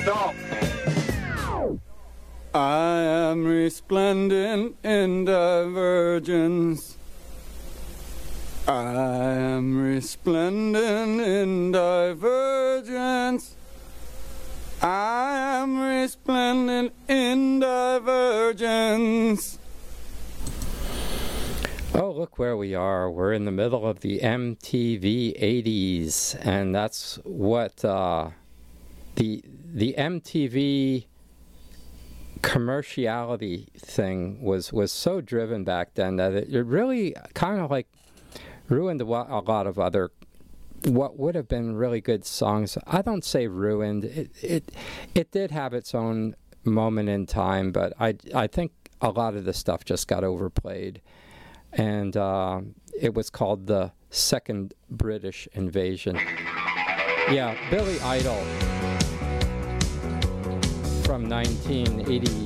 I am resplendent in divergence. I am resplendent in divergence. I am resplendent in divergence. Oh, look where we are. We're in the middle of the MTV 80s, and that's what the MTV commerciality thing was so driven back then that it really kind of like ruined a lot of other what would have been really good songs. I don't say ruined. It did have its own moment in time, but I think a lot of the stuff just got overplayed. And it was called the Second British Invasion. Yeah, Billy Idol from 1980.